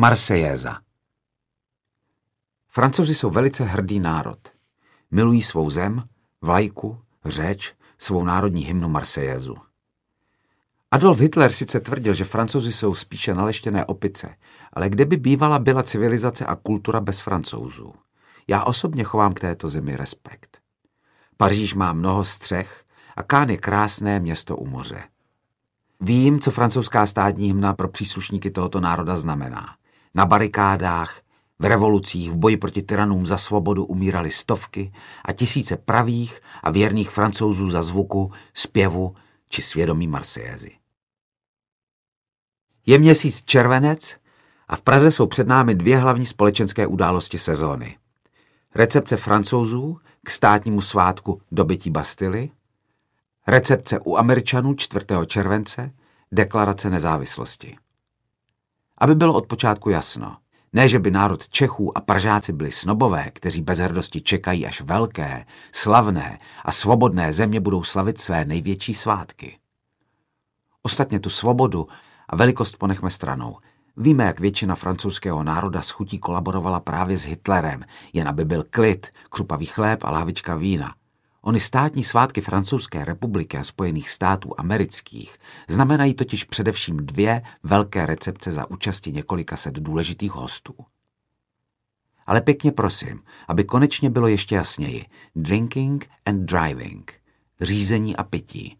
Marsejéza. Francouzi jsou velice hrdý národ. Milují svou zem, vlajku, řeč, svou národní hymnu Marsejézu. Adolf Hitler sice tvrdil, že Francouzi jsou spíše naleštěné opice, ale kde by bývala byla civilizace a kultura bez Francouzů? Já osobně chovám k této zemi respekt. Paříž má mnoho střech a Cannes je krásné město u moře. Vím, co francouzská státní hymna pro příslušníky tohoto národa znamená. Na barikádách, v revolucích, v boji proti tyranům za svobodu umírali stovky a tisíce pravých a věrných Francouzů za zvuku, zpěvu či svědomí Marsejézy. Je měsíc červenec a v Praze jsou před námi dvě hlavní společenské události sezóny. Recepce Francouzů k státnímu svátku dobytí Bastily, recepce u Američanů 4. července, deklarace nezávislosti. Aby bylo od počátku jasno, ne, že by národ Čechů a Pražáci byli snobové, kteří bez hrdosti čekají, až velké, slavné a svobodné země budou slavit své největší svátky. Ostatně tu svobodu a velikost ponechme stranou. Víme, jak většina francouzského národa s chutí kolaborovala právě s Hitlerem, jen aby byl klid, křupavý chléb a lahvička vína. Ony státní svátky Francouzské republiky a Spojených států amerických znamenají totiž především dvě velké recepce za účasti několika set důležitých hostů. Ale pěkně prosím, aby konečně bylo ještě jasněji. Drinking and driving. Řízení a pití.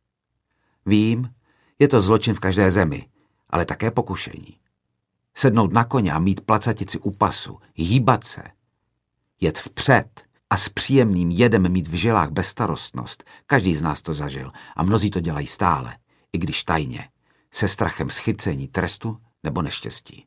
Vím, je to zločin v každé zemi, ale také pokušení. Sednout na koně a mít placatici u pasu, hýbat se, jet vpřed a s příjemným jedem mít v žilách bezstarostnost, každý z nás to zažil a mnozí to dělají stále, i když tajně, se strachem z chycení, trestu nebo neštěstí.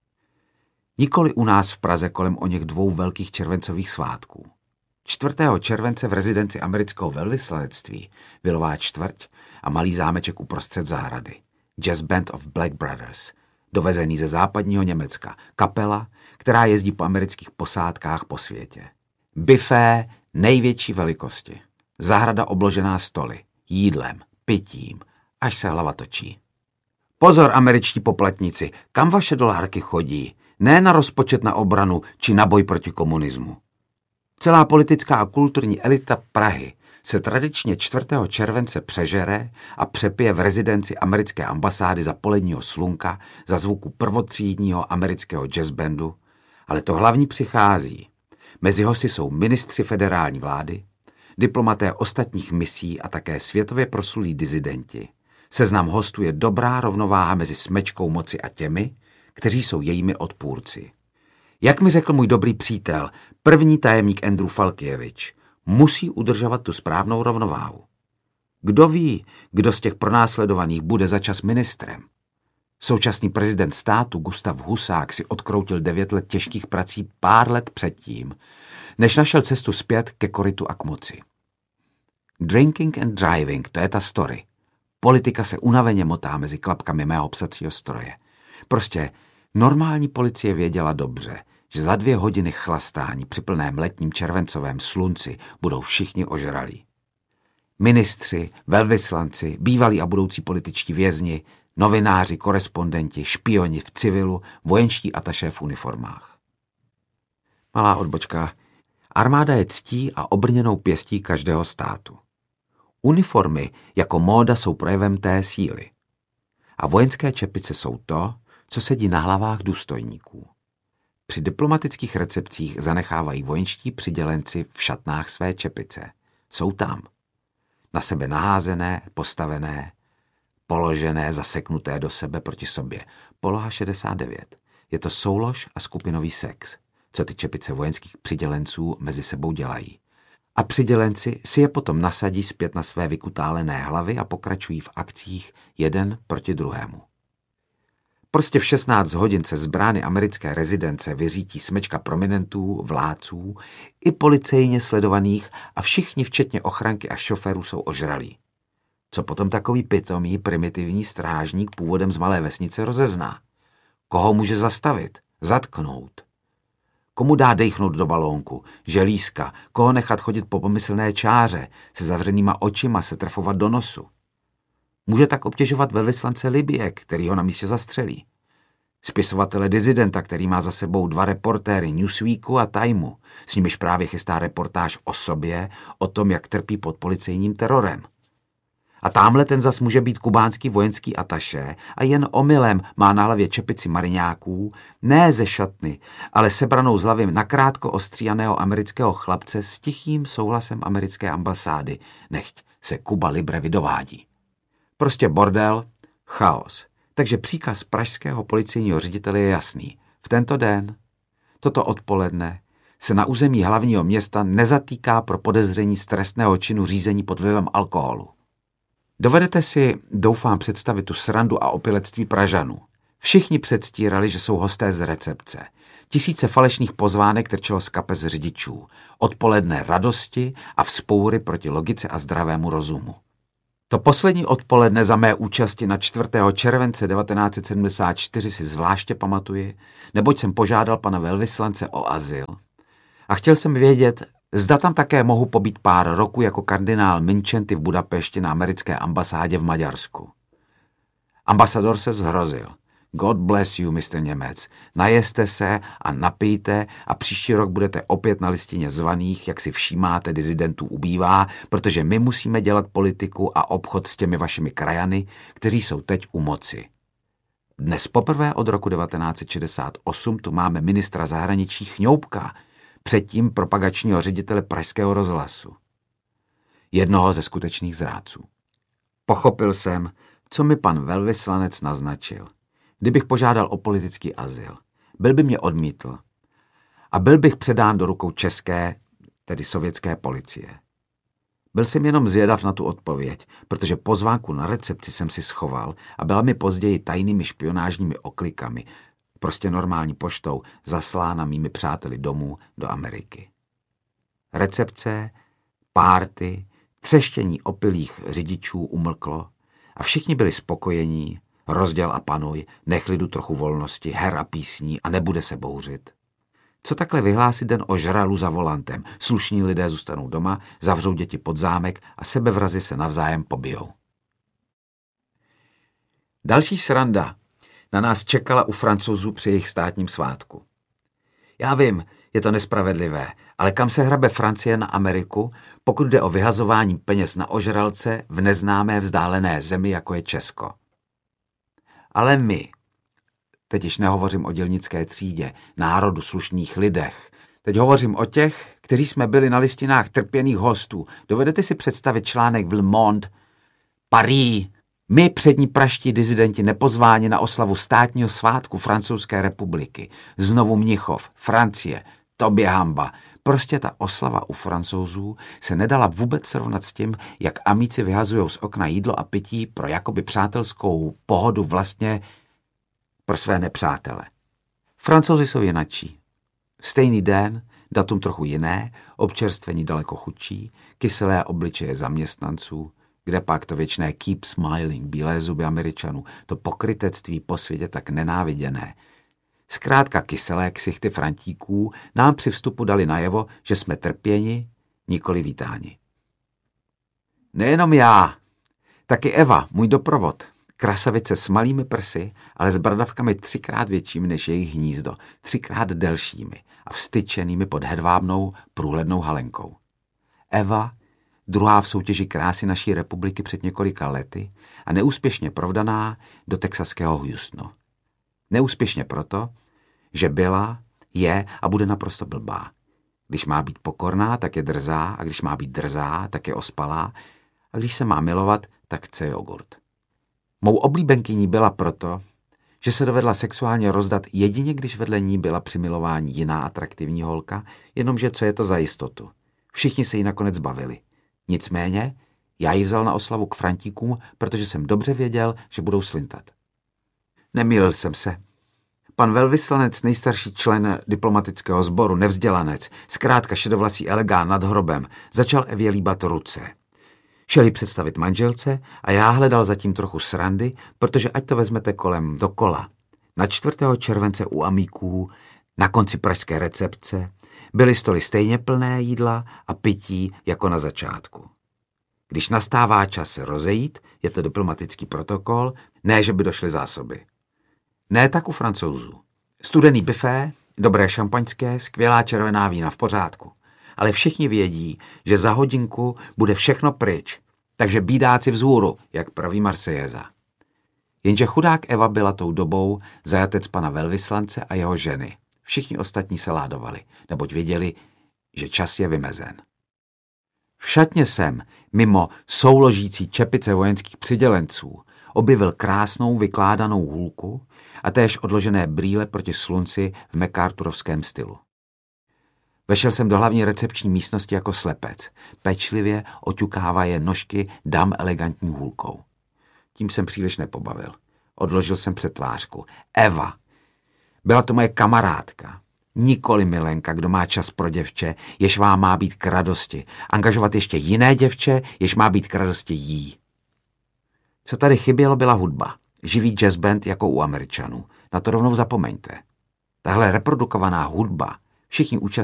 Nikoli u nás v Praze kolem oněch dvou velkých červencových svátků. 4. července v rezidenci amerického velvyslanectví Vilová čtvrť a malý zámeček uprostřed zahrady. Jazz Band of Black Brothers, dovezený ze západního Německa, kapela, která jezdí po amerických posádkách po světě. Buffet největší velikosti, zahrada obložená stoly, jídlem, pitím, až se hlava točí. Pozor, američtí poplatníci, kam vaše dolárky chodí? Ne na rozpočet na obranu či na boj proti komunismu. Celá politická a kulturní elita Prahy se tradičně 4. července přežere a přepije v rezidenci americké ambasády za poledního slunka, za zvuku prvotřídního amerického jazzbandu, ale to hlavní přichází. Mezi hosty jsou ministři federální vlády, diplomaté ostatních misí a také světově proslulí disidenti. Seznam hostů je dobrá rovnováha mezi smečkou moci a těmi, kteří jsou jejími odpůrci. Jak mi řekl můj dobrý přítel, první tajemník Andrew Falkiewicz, musí udržovat tu správnou rovnováhu. Kdo ví, kdo z těch pronásledovaných bude začas ministrem? Současný prezident státu Gustav Husák si odkroutil 9 let těžkých prací pár let předtím, než našel cestu zpět ke korytu a k moci. Drinking and driving, to je ta story. Politika se unaveně motá mezi klapkami mého psacího stroje. Prostě normální policie věděla dobře, že za 2 hodiny chlastání při plném letním červencovém slunci budou všichni ožralí. Ministři, velvyslanci, bývalí a budoucí političtí vězni, novináři, korespondenti, špioni v civilu, vojenští atašé v uniformách. Malá odbočka. Armáda je ctí a obrněnou pěstí každého státu. Uniformy jako móda jsou projevem té síly. A vojenské čepice jsou to, co sedí na hlavách důstojníků. Při diplomatických recepcích zanechávají vojenští přidělenci v šatnách své čepice. Jsou tam. Na sebe naházené, postavené, položené, zaseknuté do sebe proti sobě. Poloha 69. Je to soulož a skupinový sex, co ty čepice vojenských přidělenců mezi sebou dělají. A přidělenci si je potom nasadí zpět na své vykutálené hlavy a pokračují v akcích jeden proti druhému. Prostě v 16 hodin se z brány americké rezidence vyřítí smečka prominentů, vládců i policejně sledovaných a všichni včetně ochranky a šoférů jsou ožralí. Co potom takový pitomý primitivní strážník původem z malé vesnice rozezná? Koho může zastavit? Zatknout? Komu dá dejchnout do balónku, želízka, koho nechat chodit po pomyslné čáře, se zavřenýma očima se trefovat do nosu? Může tak obtěžovat velvyslance Libye, který ho na místě zastřelí. Spisovatele disidenta, který má za sebou 2 reportéry Newsweeku a Timeu, s nimiž právě chystá reportáž o sobě, o tom, jak trpí pod policejním terorem. A támhle ten zas může být kubánský vojenský atašé a jen omylem má na hlavě čepici mariňáků, ne ze šatny, ale sebranou z hlavy nakrátko ostříhaného amerického chlapce s tichým souhlasem americké ambasády, nechť se Cuba Libre vydovádí. Prostě bordel, chaos. Takže příkaz pražského policejního ředitele je jasný. V tento den, toto odpoledne, se na území hlavního města nezatýká pro podezření z trestného činu řízení pod vlivem alkoholu. Dovedete si, doufám, představit tu srandu a opilectví Pražanů. Všichni předstírali, že jsou hosté z recepce. Tisíce falešných pozvánek trčelo z kapes řidičů. Odpoledne radosti a vzpoury proti logice a zdravému rozumu. To poslední odpoledne za mé účasti na 4. července 1974 si zvláště pamatuji, neboť jsem požádal pana velvyslance o azyl. A chtěl jsem vědět, zda tam také mohu pobít pár roků jako kardinál Minčenty v Budapešti na americké ambasádě v Maďarsku. Ambasador se zhrozil. God bless you, Mr. Němec. Najeste se a napijte a příští rok budete opět na listině zvaných, jak si všímáte, disidentů ubývá, protože my musíme dělat politiku a obchod s těmi vašimi krajany, kteří jsou teď u moci. Dnes poprvé od roku 1968 tu máme ministra zahraničí Chňoupka, předtím propagačního ředitele Pražského rozhlasu. Jednoho ze skutečných zrádců. Pochopil jsem, co mi pan velvyslanec naznačil. Kdybych požádal o politický azyl, byl by mě odmítl a byl bych předán do rukou české, tedy sovětské policie. Byl jsem jenom zvědav na tu odpověď, protože pozvánku na recepci jsem si schoval a byla mi později tajnými špionážními oklikami, prostě normální poštou, zaslána mými přáteli domů do Ameriky. Recepce, párty, třeštění opilých řidičů umlklo a všichni byli spokojení, rozděl a panuj, nech lidu trochu volnosti, her a písní a nebude se bouřit. Co takhle vyhlásit den ožralu za volantem? Slušní lidé zůstanou doma, zavřou děti pod zámek a sebevrazi se navzájem pobijou. Další sranda na nás čekala u Francouzů při jejich státním svátku. Já vím, je to nespravedlivé, ale kam se hrabe Francie na Ameriku, pokud jde o vyhazování peněz na ožralce v neznámé vzdálené zemi, jako je Česko? Ale my, teď již nehovořím o dělnické třídě, národu, slušných lidech, teď hovořím o těch, kteří jsme byli na listinách trpěných hostů. Dovedete si představit článek v Le Monde, Paris, my přední praští disidenti nepozváni na oslavu státního svátku Francouzské republiky. Znovu Mnichov, Francie, tobě hamba. Prostě ta oslava u Francouzů se nedala vůbec srovnat s tím, jak amíci vyhazujou z okna jídlo a pití pro jakoby přátelskou pohodu vlastně pro své nepřátele. Francouzi jsou jinačí. Stejný den, datum trochu jiné, občerstvení daleko chudší, kyselé obličeje zaměstnanců, kde pak to věčné keep smiling, bílé zuby Američanů, to pokrytectví po světě tak nenáviděné. Zkrátka kyselé ksichty Frantíků nám při vstupu dali najevo, že jsme trpěni, nikoli vítáni. Nejenom já, taky Eva, můj doprovod, krasavice s malými prsy, ale s bradavkami 3krát většími než jejich hnízdo, 3krát delšími a vstyčenými pod hedvábnou průhlednou halenkou. Eva, druhá v soutěži krásy naší republiky před několika lety a neúspěšně provdaná do texaského Houstonu. Neúspěšně proto, že byla, je a bude naprosto blbá. Když má být pokorná, tak je drzá, a když má být drzá, tak je ospalá, a když se má milovat, tak chce jogurt. Mou oblíbenkyní byla proto, že se dovedla sexuálně rozdat jedině, když vedle ní byla při milování jiná atraktivní holka, jenomže co je to za jistotu. Všichni se jí nakonec bavili. Nicméně, já ji vzal na oslavu k Frantíkům, protože jsem dobře věděl, že budou slintat. Nemýlil jsem se. Pan velvyslanec, nejstarší člen diplomatického sboru, nevzdělanec, zkrátka šedovlasý elegán nad hrobem, začal Evě líbat ruce. Šel jí představit manželce a já hledal zatím trochu srandy, protože ať to vezmete kolem dokola. Na 4. července u amíků, na konci pražské recepce, byly stoly stejně plné jídla a pití jako na začátku. Když nastává čas se rozejít, je to diplomatický protokol, ne, že by došly zásoby. Ne tak u Francouzů. Studený buffet, dobré šampaňské, skvělá červená vína v pořádku. Ale všichni vědí, že za hodinku bude všechno pryč, takže bídáci vzhůru, jak praví Marsejeza. Jenže chudák Eva byla tou dobou zajatec pana velvyslance a jeho ženy. Všichni ostatní se ládovali, neboť věděli, že čas je vymezen. V šatně jsem, mimo souložící čepice vojenských přidělenců, objevil krásnou vykládanou hůlku a též odložené brýle proti slunci v MacArthurovském stylu. Vešel jsem do hlavní recepční místnosti jako slepec, pečlivě oťukávaje nožky dam elegantní hůlkou. Tím jsem příliš nepobavil. Odložil jsem přetvářku. Eva. Byla to moje kamarádka. Nikoli milenka, kdo má čas pro děvče, jež vám má být k radosti. Angažovat ještě jiné děvče, jež má být k radosti jí. Co tady chybělo, byla hudba. Živý jazz band jako u Američanů. Na to rovnou zapomeňte. Tahle reprodukovaná hudba, všichni účastníci